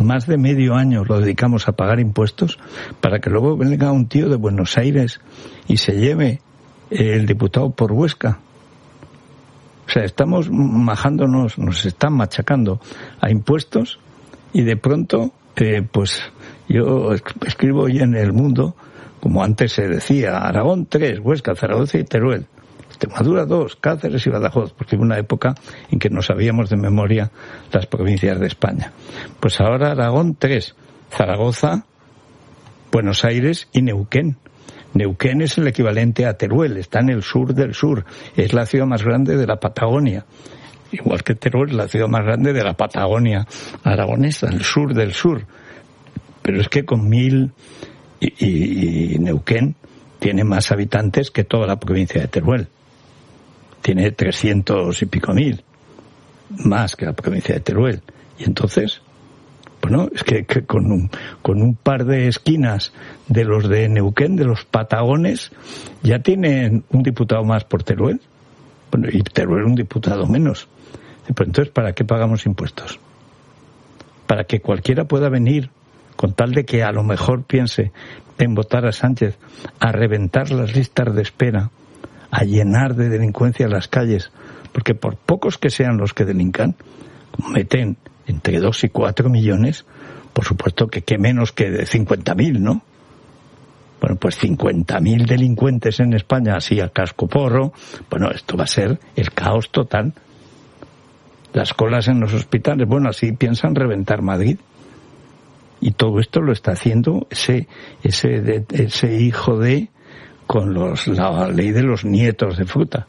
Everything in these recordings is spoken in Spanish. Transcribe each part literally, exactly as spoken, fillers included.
más de medio año lo dedicamos a pagar impuestos para que luego venga un tío de Buenos Aires y se lleve el diputado por Huesca. O sea, estamos majándonos, nos están machacando a impuestos y de pronto, eh, pues yo escribo hoy en El Mundo, como antes se decía, Aragón tres, Huesca, Zaragoza y Teruel. Extremadura dos, Cáceres y Badajoz, porque hubo una época en que no sabíamos de memoria las provincias de España. Pues ahora Aragón tres, Zaragoza, Buenos Aires y Neuquén. Neuquén es el equivalente a Teruel, está en el sur del sur, es la ciudad más grande de la Patagonia. Igual que Teruel es la ciudad más grande de la Patagonia aragonesa, el sur del sur. Pero es que con mil y, y, y Neuquén tiene más habitantes que toda la provincia de Teruel. Tiene trescientos y pico mil, más que la provincia de Teruel. Y entonces, bueno, es que, que con, un, con un par de esquinas de los de Neuquén, de los Patagones, ya tienen un diputado más por Teruel. Bueno, y Teruel un diputado menos. Pues entonces, ¿para qué pagamos impuestos? Para que cualquiera pueda venir, con tal de que a lo mejor piense en votar a Sánchez, a reventar las listas de espera, a llenar de delincuencia las calles, porque por pocos que sean los que delincan, meten entre dos y cuatro millones, por supuesto que qué menos que de cincuenta mil, ¿no? Bueno, pues cincuenta mil delincuentes en España, así a casco porro, bueno, esto va a ser el caos total. Las colas en los hospitales, bueno, así piensan reventar Madrid. Y todo esto lo está haciendo ese ese de, ese hijo de con los la ley de los nietos de fruta.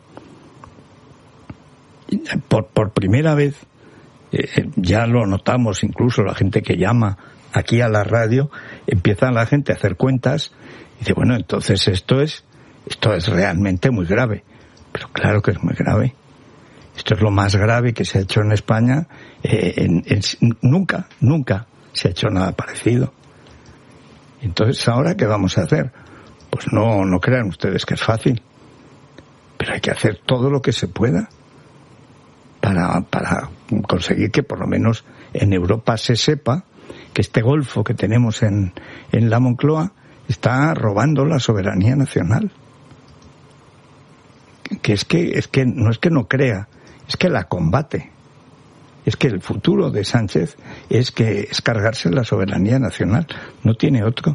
Por por primera vez eh, ya lo notamos, incluso la gente que llama aquí a la radio, empieza la gente a hacer cuentas y dice, bueno, entonces esto es esto es realmente muy grave. Pero claro que es muy grave. Esto es lo más grave que se ha hecho en España. Eh, en, en, nunca, nunca se ha hecho nada parecido. Entonces, ¿ahora qué vamos a hacer? Pues no, no crean ustedes que es fácil. Pero hay que hacer todo lo que se pueda para, para conseguir que por lo menos en Europa se sepa que este golfo que tenemos en, en la Moncloa está robando la soberanía nacional. Que es que, es que no es que no crea, es que la combate. Es que el futuro de Sánchez es que es cargarse la soberanía nacional, no tiene otro.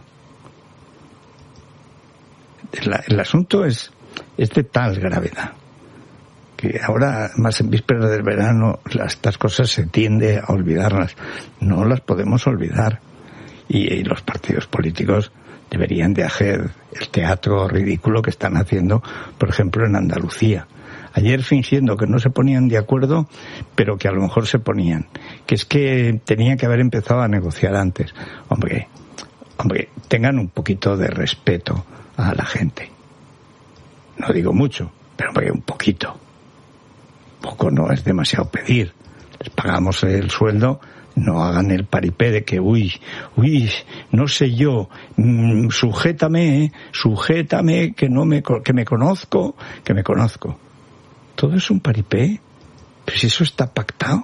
El, el asunto es, es de tal gravedad que ahora, más en vísperas del verano, las, estas cosas se tiende a olvidarlas. No las podemos olvidar. Y, y los partidos políticos deberían de hacer el teatro ridículo que están haciendo, por ejemplo, en Andalucía. Ayer fingiendo que no se ponían de acuerdo, pero que a lo mejor se ponían. Que es que tenían que haber empezado a negociar antes. Hombre, hombre, tengan un poquito de respeto a la gente. No digo mucho, pero hombre, un poquito. Poco no es demasiado pedir. Les pagamos el sueldo, no hagan el paripé de que, uy, uy, no sé yo, mmm, sujétame, eh, sujétame, que no me, que me conozco, que me conozco. Todo es un paripé, pero si eso está pactado.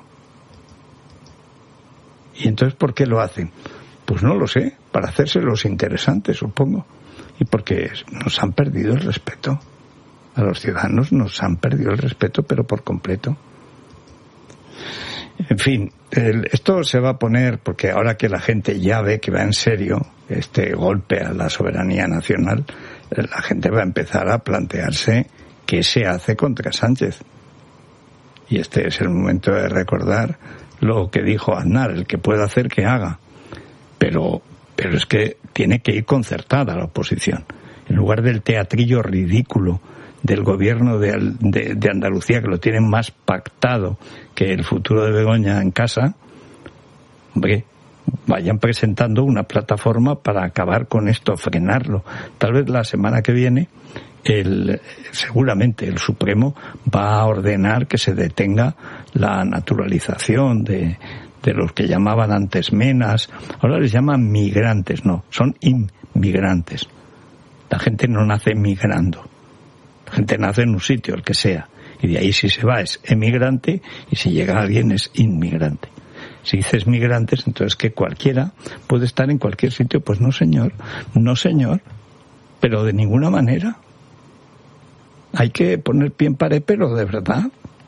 ¿Y entonces por qué lo hacen? Pues no lo sé, para hacerse los interesantes, supongo. Y porque nos han perdido el respeto. A los ciudadanos nos han perdido el respeto, pero por completo. En fin, el, esto se va a poner, porque ahora que la gente ya ve que va en serio este golpe a la soberanía nacional, la gente va a empezar a plantearse qué se hace contra Sánchez. Y este es el momento de recordar lo que dijo Aznar, el que pueda hacer que haga. Pero, pero es que tiene que ir concertada la oposición. En lugar del teatrillo ridículo del gobierno de, de, de Andalucía, que lo tienen más pactado que el futuro de Begoña en casa, hombre, vayan presentando una plataforma para acabar con esto, frenarlo. Tal vez la semana que viene, el, seguramente el Supremo va a ordenar que se detenga la naturalización de, de los que llamaban antes menas. Ahora les llaman migrantes, no, son inmigrantes. La gente no nace migrando. La gente nace en un sitio, el que sea. Y de ahí si se va es emigrante y si llega alguien es inmigrante. Si dices migrantes, entonces que cualquiera puede estar en cualquier sitio. Pues no, señor, no, señor, pero de ninguna manera. Hay que poner pie en pared, pero de verdad.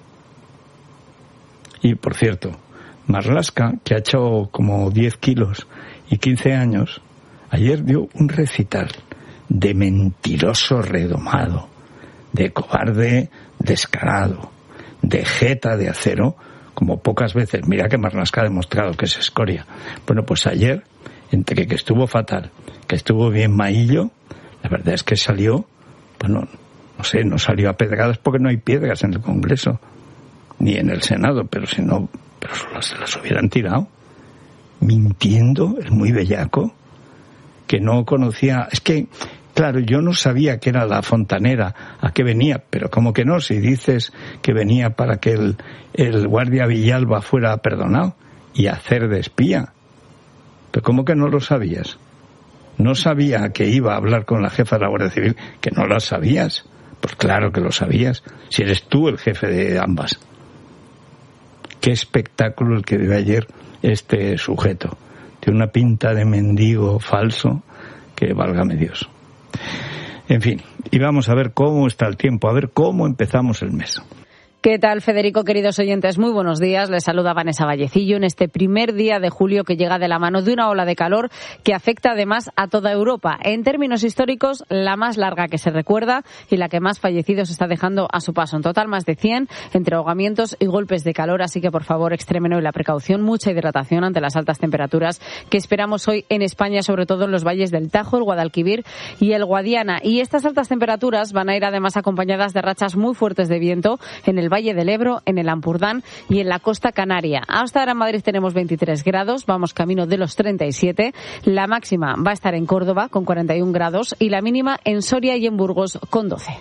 Y, por cierto, Marlaska, que ha hecho como diez kilos y quince años, ayer dio un recital de mentiroso redomado, de cobarde descarado, de jeta de acero, como pocas veces. Mira que Marlaska ha demostrado que es escoria. Bueno, pues ayer, entre que estuvo fatal, que estuvo bien mahillo, la verdad es que salió, bueno, no sé, no salió a pedradas porque no hay piedras en el Congreso, ni en el Senado, pero si no, pero se las hubieran tirado. Mintiendo, es muy bellaco, que no conocía. Es que, claro, yo no sabía que era la fontanera, a qué venía, pero ¿cómo que no? Si dices que venía para que el, el guardia Villalba fuera perdonado y hacer de espía. ¿Pero cómo que no lo sabías? No sabía que iba a hablar con la jefa de la Guardia Civil, que no lo sabías. Pues claro que lo sabías, si eres tú el jefe de ambas. Qué espectáculo el que dio ayer este sujeto. Tiene una pinta de mendigo falso que válgame Dios. En fin, y vamos a ver cómo está el tiempo, a ver cómo empezamos el mes. ¿Qué tal, Federico, queridos oyentes? Muy buenos días. Les saluda Vanessa Vallecillo en este primer día de julio que llega de la mano de una ola de calor que afecta además a toda Europa. En términos históricos, la más larga que se recuerda y la que más fallecidos está dejando a su paso. En total, más de cien entre ahogamientos y golpes de calor. Así que, por favor, extremen hoy la precaución, mucha hidratación ante las altas temperaturas que esperamos hoy en España, sobre todo en los valles del Tajo, el Guadalquivir y el Guadiana. Y estas altas temperaturas van a ir además acompañadas de rachas muy fuertes de viento en el Valle del Ebro, en el Ampurdán y en la costa canaria. Hasta ahora en Madrid tenemos veintitrés grados, vamos camino de los treinta y siete. La máxima va a estar en Córdoba con cuarenta y un grados y la mínima en Soria y en Burgos con doce.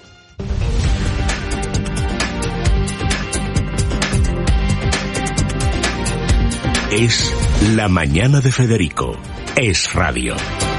Es la mañana de Federico. Es radio.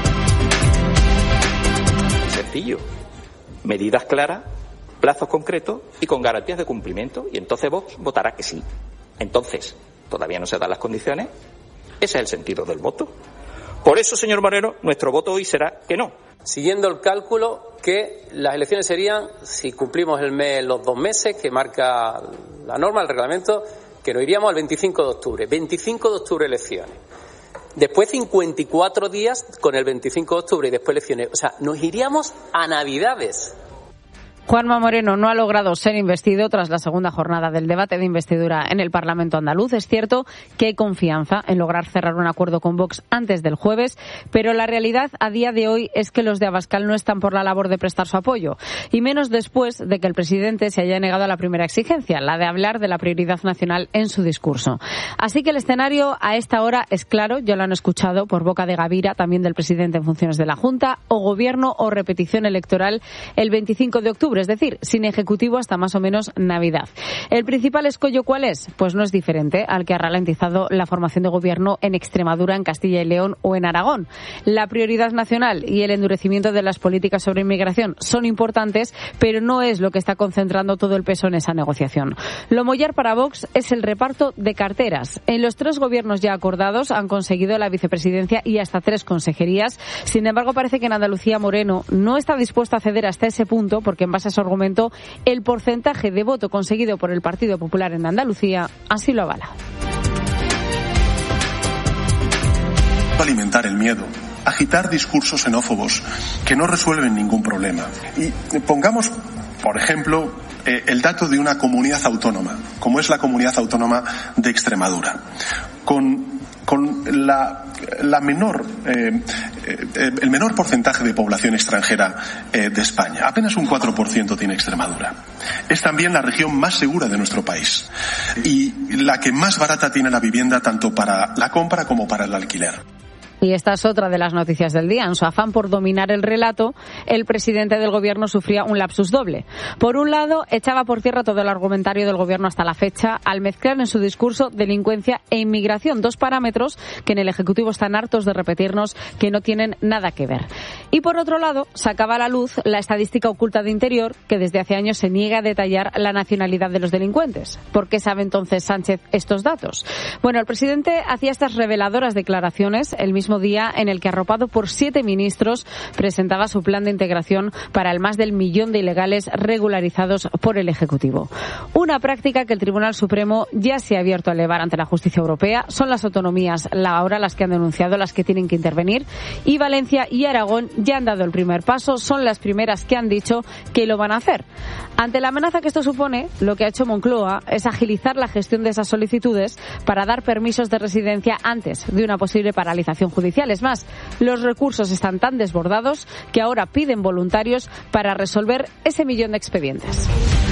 Sencillo. Medidas claras, plazos concretos y con garantías de cumplimiento, y entonces Vox votará que sí. Entonces, todavía no se dan las condiciones, ese es el sentido del voto. Por eso, señor Moreno, nuestro voto hoy será que no. Siguiendo el cálculo que las elecciones serían, si cumplimos el mes, los dos meses que marca la norma, el reglamento, que nos iríamos al veinticinco de octubre. veinticinco de octubre elecciones. Después cincuenta y cuatro días con el veinticinco de octubre y después elecciones. O sea, nos iríamos a Navidades. Juanma Moreno no ha logrado ser investido tras la segunda jornada del debate de investidura en el Parlamento andaluz. Es cierto que hay confianza en lograr cerrar un acuerdo con Vox antes del jueves, pero la realidad a día de hoy es que los de Abascal no están por la labor de prestar su apoyo, y menos después de que el presidente se haya negado a la primera exigencia, la de hablar de la prioridad nacional en su discurso. Así que el escenario a esta hora es claro, ya lo han escuchado por boca de Gavira, también del presidente en funciones de la Junta, o gobierno o repetición electoral el veinticinco de octubre. Es decir, sin ejecutivo hasta más o menos Navidad. ¿El principal escollo cuál es? Pues no es diferente al que ha ralentizado la formación de gobierno en Extremadura, en Castilla y León o en Aragón. La prioridad nacional y el endurecimiento de las políticas sobre inmigración son importantes, pero no es lo que está concentrando todo el peso en esa negociación. Lo mollar para Vox es el reparto de carteras. En los tres gobiernos ya acordados han conseguido la vicepresidencia y hasta tres consejerías. Sin embargo, parece que en Andalucía Moreno no está dispuesto a ceder hasta ese punto, porque en base a su argumento, el porcentaje de voto conseguido por el Partido Popular en Andalucía así lo avala. Alimentar el miedo, agitar discursos xenófobos que no resuelven ningún problema. Y pongamos, por ejemplo, eh, el dato de una comunidad autónoma, como es la comunidad autónoma de Extremadura, con con la, la menor, eh, eh, el menor porcentaje de población extranjera eh, de España. Apenas un cuatro por ciento tiene Extremadura. Es también la región más segura de nuestro país y la que más barata tiene la vivienda tanto para la compra como para el alquiler. Y esta es otra de las noticias del día. En su afán por dominar el relato, el presidente del gobierno sufría un lapsus doble. Por un lado, echaba por tierra todo el argumentario del gobierno hasta la fecha al mezclar en su discurso delincuencia e inmigración, dos parámetros que en el Ejecutivo están hartos de repetirnos que no tienen nada que ver. Y por otro lado, sacaba a la luz la estadística oculta de Interior, que desde hace años se niega a detallar la nacionalidad de los delincuentes. ¿Por qué sabe entonces Sánchez estos datos? Bueno, el presidente hacía estas reveladoras declaraciones el mismo día en el que, arropado por siete ministros, presentaba su plan de integración para el más del millón de ilegales regularizados por el Ejecutivo. Una práctica que el Tribunal Supremo ya se ha abierto a elevar ante la justicia europea. Son las autonomías ahora las que han denunciado, las que tienen que intervenir, y Valencia y Aragón ya han dado el primer paso, son las primeras que han dicho que lo van a hacer. Ante la amenaza que esto supone, lo que ha hecho Moncloa es agilizar la gestión de esas solicitudes para dar permisos de residencia antes de una posible paralización judicial. Es más, los recursos están tan desbordados que ahora piden voluntarios para resolver ese millón de expedientes.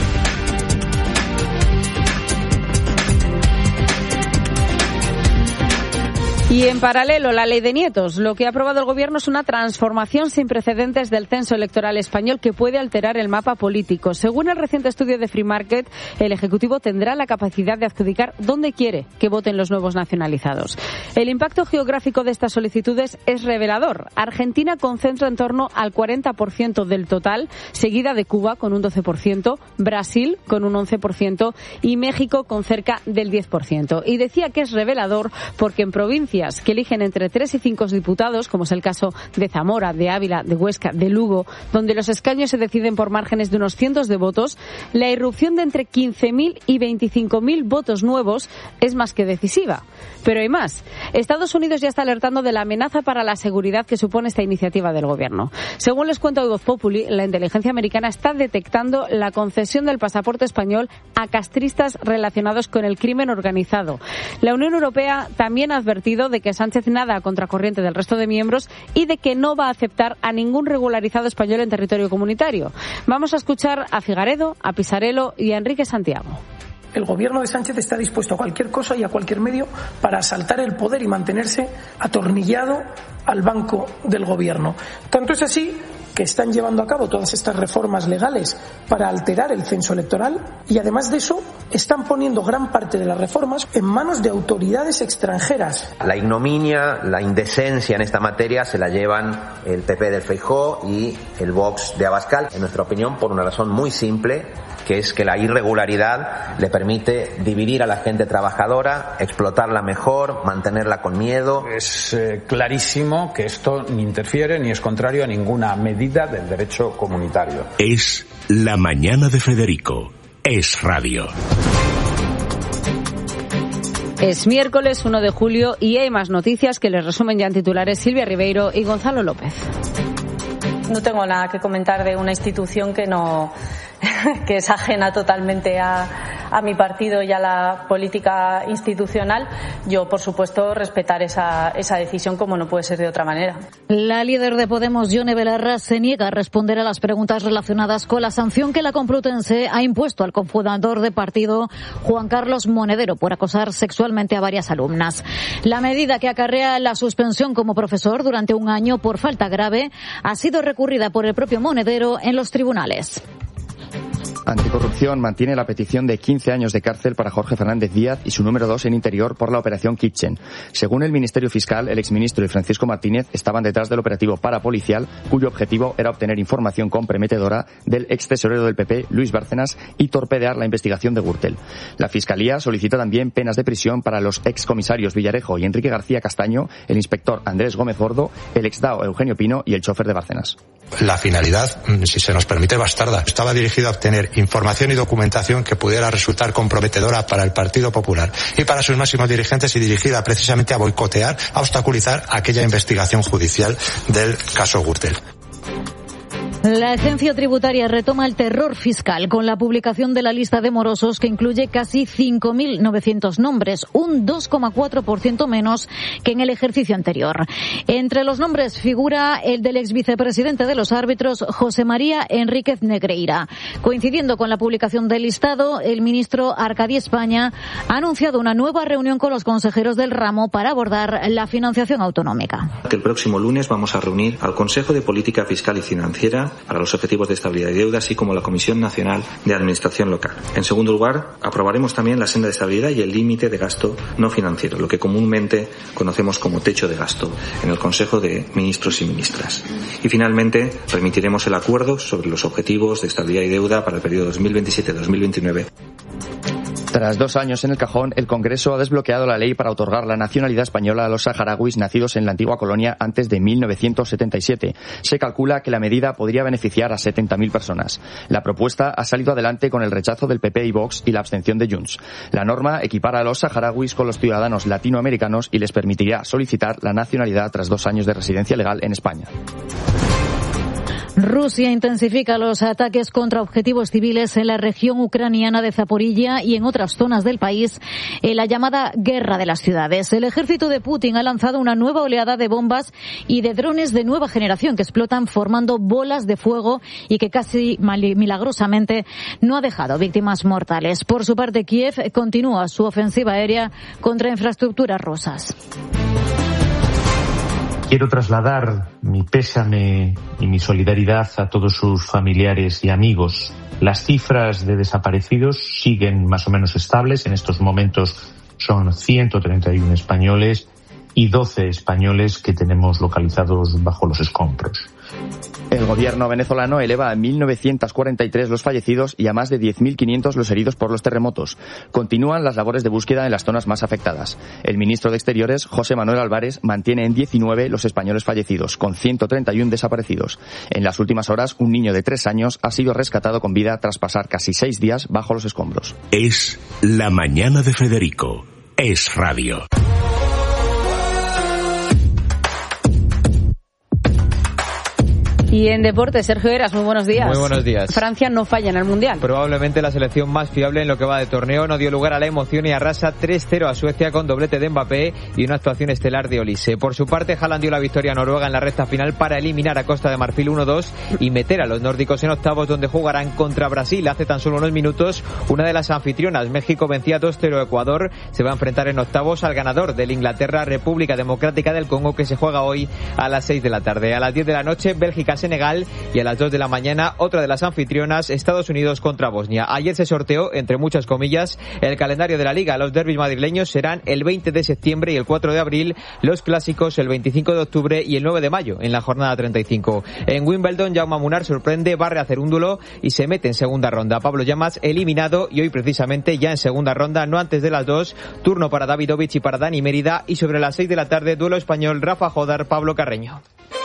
Y en paralelo, la ley de nietos. Lo que ha aprobado el Gobierno es una transformación sin precedentes del censo electoral español que puede alterar el mapa político. Según el reciente estudio de Free Market, el Ejecutivo tendrá la capacidad de adjudicar dónde quiere que voten los nuevos nacionalizados. El impacto geográfico de estas solicitudes es revelador. Argentina concentra en torno al cuarenta por ciento del total, seguida de Cuba con un doce por ciento, Brasil con un once por ciento y México con cerca del diez por ciento. Y decía que es revelador porque en provincias que eligen entre tres y cinco diputados, como es el caso de Zamora, de Ávila, de Huesca, de Lugo, donde los escaños se deciden por márgenes de unos cientos de votos, la irrupción de entre quince mil y veinticinco mil votos nuevos es más que decisiva. Pero hay más. Estados Unidos ya está alertando de la amenaza para la seguridad que supone esta iniciativa del Gobierno. Según les cuenta Voz Populi, la inteligencia americana está detectando la concesión del pasaporte español a castristas relacionados con el crimen organizado. La Unión Europea también ha advertido de que Sánchez nada a contracorriente del resto de miembros y de que no va a aceptar a ningún regularizado español en territorio comunitario. Vamos a escuchar a Figaredo, a Pisarello y a Enrique Santiago. El gobierno de Sánchez está dispuesto a cualquier cosa y a cualquier medio para asaltar el poder y mantenerse atornillado al banco del gobierno. Tanto es así que están llevando a cabo todas estas reformas legales para alterar el censo electoral y, además de eso, están poniendo gran parte de las reformas en manos de autoridades extranjeras. La ignominia, la indecencia en esta materia se la llevan el P P del Feijóo y el Vox de Abascal, en nuestra opinión, por una razón muy simple, que es que la irregularidad le permite dividir a la gente trabajadora, explotarla mejor, mantenerla con miedo. Es eh, clarísimo que esto ni interfiere ni es contrario a ninguna medida del derecho comunitario. Es La Mañana de Federico. Es radio. Es miércoles uno de julio y hay más noticias que les resumen ya en titulares Silvia Ribeiro y Gonzalo López. No tengo nada que comentar de una institución que no que es ajena totalmente a, a mi partido y a la política institucional. Yo, por supuesto, respetar esa, esa decisión como no puede ser de otra manera. La líder de Podemos, Yone Belarra, se niega a responder a las preguntas relacionadas con la sanción que la Complutense ha impuesto al cofundador de partido, Juan Carlos Monedero, por acosar sexualmente a varias alumnas. La medida, que acarrea la suspensión como profesor durante un año por falta grave, ha sido recurrida por el propio Monedero en los tribunales. Anticorrupción mantiene la petición de quince años de cárcel para Jorge Fernández Díaz y su número dos en Interior por la operación Kitchen. Según el Ministerio Fiscal, el exministro y Francisco Martínez estaban detrás del operativo parapolicial, cuyo objetivo era obtener información comprometedora del ex tesorero del P P, Luis Bárcenas, y torpedear la investigación de Gürtel. La Fiscalía solicita también penas de prisión para los excomisarios Villarejo y Enrique García Castaño, el inspector Andrés Gómez Gordo, el exdao Eugenio Pino y el chofer de Bárcenas. La finalidad, si se nos permite, bastarda. Estaba dirigido a obtener información y documentación que pudiera resultar comprometedora para el Partido Popular y para sus máximos dirigentes, y dirigida precisamente a boicotear, a obstaculizar aquella investigación judicial del caso Gürtel. La agencia tributaria retoma el terror fiscal con la publicación de la lista de morosos, que incluye casi cinco mil novecientos nombres, un dos coma cuatro por ciento menos que en el ejercicio anterior. Entre los nombres figura el del ex vicepresidente de los árbitros, José María Enríquez Negreira. Coincidiendo con la publicación del listado, el ministro Arcadi España ha anunciado una nueva reunión con los consejeros del ramo para abordar la financiación autonómica. El próximo lunes vamos a reunir al Consejo de Política Fiscal y Financiera, para los objetivos de estabilidad y deuda, así como la Comisión Nacional de Administración Local. En segundo lugar, aprobaremos también la senda de estabilidad y el límite de gasto no financiero, lo que comúnmente conocemos como techo de gasto, en el Consejo de Ministros y Ministras. Y finalmente, permitiremos el acuerdo sobre los objetivos de estabilidad y deuda para el periodo dos mil veintisiete a dos mil veintinueve. Tras dos años en el cajón, el Congreso ha desbloqueado la ley para otorgar la nacionalidad española a los saharauis nacidos en la antigua colonia antes de mil novecientos setenta y siete. Se calcula que la medida podría beneficiar a setenta mil personas. La propuesta ha salido adelante con el rechazo del P P y Vox y la abstención de Junts. La norma equipara a los saharauis con los ciudadanos latinoamericanos y les permitirá solicitar la nacionalidad tras dos años de residencia legal en España. Rusia intensifica los ataques contra objetivos civiles en la región ucraniana de Zaporilla y en otras zonas del país en la llamada Guerra de las Ciudades. El ejército de Putin ha lanzado una nueva oleada de bombas y de drones de nueva generación que explotan formando bolas de fuego y que casi milagrosamente no ha dejado víctimas mortales. Por su parte, Kiev continúa su ofensiva aérea contra infraestructuras rusas. Quiero trasladar mi pésame y mi solidaridad a todos sus familiares y amigos. Las cifras de desaparecidos siguen más o menos estables. En estos momentos son ciento treinta y uno españoles y doce españoles que tenemos localizados bajo los escombros. El gobierno venezolano eleva a mil novecientos cuarenta y tres los fallecidos y a más de diez mil quinientos los heridos por los terremotos. Continúan las labores de búsqueda en las zonas más afectadas. El ministro de Exteriores, José Manuel Álvarez, mantiene en diecinueve los españoles fallecidos, con ciento treinta y uno desaparecidos. En las últimas horas, un niño de tres años ha sido rescatado con vida tras pasar casi seis días bajo los escombros. Es La Mañana de Federico. Es Radio. Y en deporte, Sergio Heras, muy buenos días. Muy buenos días. Francia no falla en el Mundial. Probablemente la selección más fiable en lo que va de torneo. No dio lugar a la emoción y arrasa tres cero a Suecia con doblete de Mbappé y una actuación estelar de Olise. Por su parte, Haaland dio la victoria a Noruega en la recta final para eliminar a Costa de Marfil uno dos y meter a los nórdicos en octavos, donde jugarán contra Brasil. Hace tan solo unos minutos, una de las anfitrionas, México, vencía dos cero a Ecuador. Se va a enfrentar en octavos al ganador del Inglaterra-República Democrática del Congo, que se juega hoy a las seis de la tarde. A las diez de la noche, Bélgica-Senegal, y a las dos de la mañana, otra de las anfitrionas, Estados Unidos contra Bosnia. Ayer se sorteó, entre muchas comillas, el calendario de la Liga. Los derbis madrileños serán el veinte de septiembre y el cuatro de abril, los clásicos el veinticinco de octubre y el nueve de mayo, en la jornada treinta y cinco. En Wimbledon, Jaume Munar sorprende, barre a Cerúndulo y se mete en segunda ronda. Pablo Llamas eliminado y hoy precisamente ya en segunda ronda, no antes de las dos, turno para Davidovich y para Dani Mérida, y sobre las seis de la tarde, duelo español Rafa Jodar, Pablo Carreño.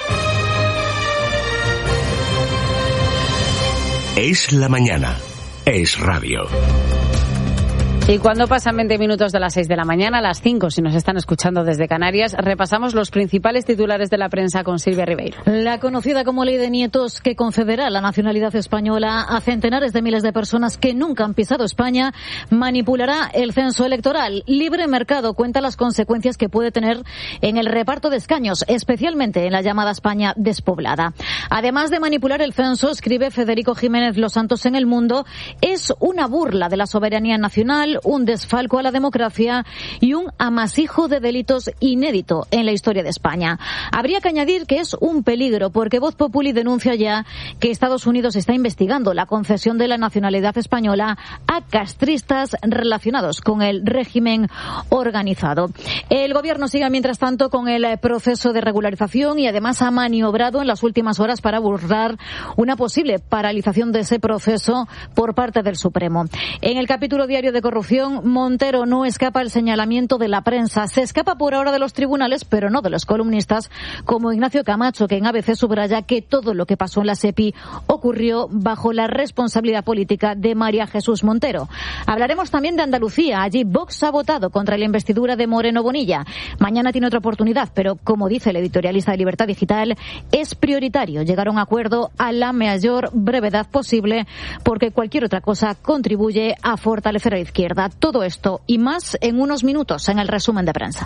Es la mañana. Es Radio. Y cuando pasan veinte minutos de las seis de la mañana, a las cinco, si nos están escuchando desde Canarias, repasamos los principales titulares de la prensa con Silvia Ribeiro. La conocida como Ley de Nietos, que concederá la nacionalidad española a centenares de miles de personas que nunca han pisado España, manipulará el censo electoral. Libre Mercado cuenta las consecuencias que puede tener en el reparto de escaños, especialmente en la llamada España despoblada. Además de manipular el censo, escribe Federico Jiménez Los Santos en El Mundo, es una burla de la soberanía nacional, un desfalco a la democracia y un amasijo de delitos inédito en la historia de España. Habría que añadir que es un peligro porque Voz Populi denuncia ya que Estados Unidos está investigando la concesión de la nacionalidad española a castristas relacionados con el régimen organizado. El gobierno sigue mientras tanto con el proceso de regularización y además ha maniobrado en las últimas horas para burlar una posible paralización de ese proceso por parte del Supremo. En el capítulo diario de corrupción, Montero no escapa el señalamiento de la prensa. Se escapa por ahora de los tribunales, pero no de los columnistas, como Ignacio Camacho, que en A B C subraya que todo lo que pasó en la SEPI ocurrió bajo la responsabilidad política de María Jesús Montero. Hablaremos también de Andalucía. Allí Vox ha votado contra la investidura de Moreno Bonilla. Mañana tiene otra oportunidad, pero como dice el editorialista de Libertad Digital, es prioritario llegar a un acuerdo a la mayor brevedad posible, porque cualquier otra cosa contribuye a fortalecer a la izquierda. Todo esto y más en unos minutos en el resumen de prensa.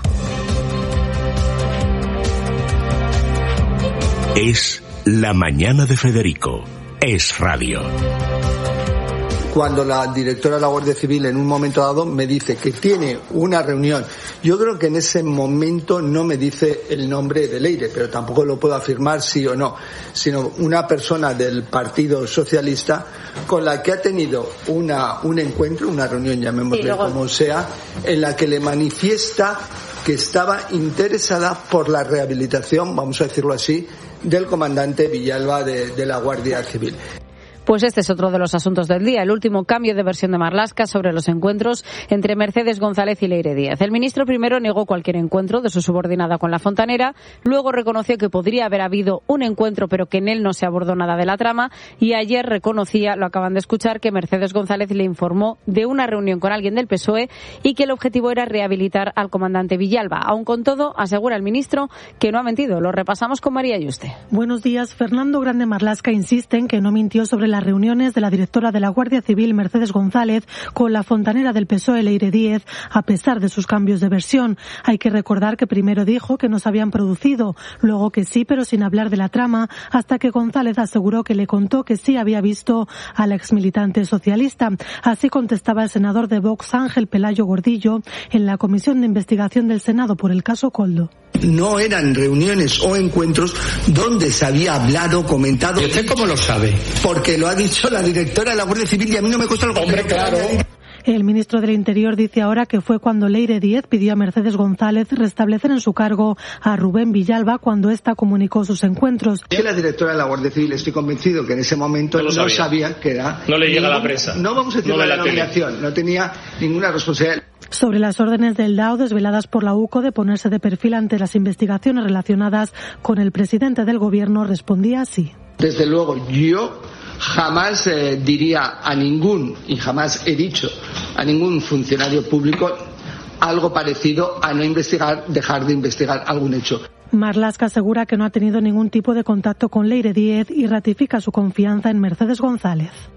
Es La Mañana de Federico. Es Radio. cuando la directora de la Guardia Civil en un momento dado me dice que tiene una reunión. Yo creo que en ese momento no me dice el nombre de Leire, pero tampoco lo puedo afirmar sí o no, sino una persona del Partido Socialista con la que ha tenido una un encuentro, una reunión, llamémosle luego... como sea, en la que le manifiesta que estaba interesada por la rehabilitación, vamos a decirlo así, del comandante Villalba de, de la Guardia Civil. Pues este es otro de los asuntos del día, el último cambio de versión de Marlaska sobre los encuentros entre Mercedes González y Leire Díez. El ministro primero negó cualquier encuentro de su subordinada con la fontanera, luego reconoció que podría haber habido un encuentro pero que en él no se abordó nada de la trama y ayer reconocía, lo acaban de escuchar, que Mercedes González le informó de una reunión con alguien del P S O E y que el objetivo era rehabilitar al comandante Villalba. Aun con todo, asegura el ministro que no ha mentido. Lo repasamos con María Yuste. Buenos días. Fernando Grande Marlaska insiste en que no mintió sobre las reuniones de la directora de la Guardia Civil, Mercedes González, con la fontanera del P S O E, Leire Díez, a pesar de sus cambios de versión. Hay que recordar que primero dijo que no se habían producido, luego que sí, pero sin hablar de la trama, hasta que González aseguró que le contó que sí había visto al exmilitante socialista. Así contestaba el senador de Vox, Ángel Pelayo Gordillo, en la Comisión de Investigación del Senado por el caso Koldo. No eran reuniones o encuentros donde se había hablado, comentado. ¿Y usted cómo lo sabe? Porque lo ha dicho la directora de la Guardia Civil y a mí no me cuesta lo que... Hombre, claro. El ministro del Interior dice ahora que fue cuando Leire Díez pidió a Mercedes González restablecer en su cargo a Rubén Villalba cuando ésta comunicó sus encuentros. Que la directora de la Guardia Civil, estoy convencido que en ese momento no, no sabía. sabía que era... No le llega ningún, a la prensa. No vamos a decir no la nominación, no tenía ninguna responsabilidad. Sobre las órdenes del D A O desveladas por la U C O de ponerse de perfil ante las investigaciones relacionadas con el presidente del Gobierno, respondía así. Desde luego, yo jamás eh, diría a ningún, y jamás he dicho a ningún funcionario público algo parecido a no investigar, dejar de investigar algún hecho. Marlaska asegura que no ha tenido ningún tipo de contacto con Leire Díez y ratifica su confianza en Mercedes González.